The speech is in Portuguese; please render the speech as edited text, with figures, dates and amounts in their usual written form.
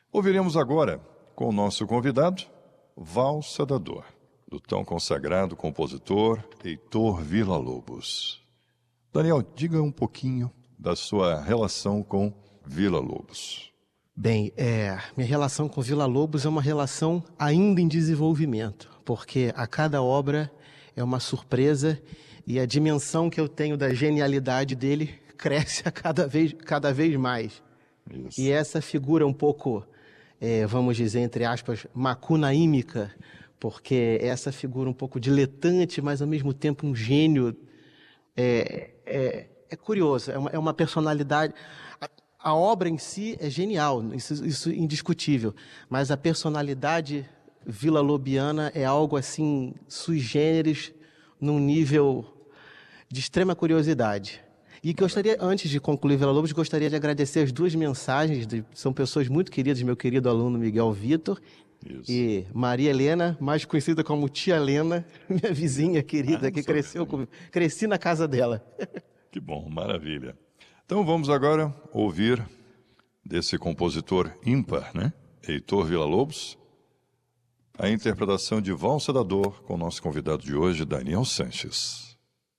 Ouviremos agora, com o nosso convidado, Valsa da Dor, do tão consagrado compositor Heitor Villa-Lobos. Daniel, diga um pouquinho da sua relação com Villa-Lobos. Bem, minha relação com Villa-Lobos é uma relação ainda em desenvolvimento, porque a cada obra é uma surpresa e a dimensão que eu tenho da genialidade dele cresce a cada vez mais. Isso. E essa figura um pouco, vamos dizer, entre aspas, macunaímica, porque essa figura um pouco diletante, mas ao mesmo tempo um gênio, é curioso, é uma personalidade. A obra em si é genial, isso é indiscutível, mas a personalidade villa-lobiana é algo assim, sui generis, num nível de extrema curiosidade. E gostaria, antes de concluir Villa-Lobos, gostaria de agradecer as duas mensagens, são pessoas muito queridas, meu querido aluno Miguel Vitor e Maria Helena, mais conhecida como Tia Helena, minha vizinha querida, que cresci na casa dela. Que bom, maravilha. Então vamos agora ouvir desse compositor ímpar, né? Heitor Villa-Lobos, a interpretação de Valsa da Dor com o nosso convidado de hoje, Daniel Sanches.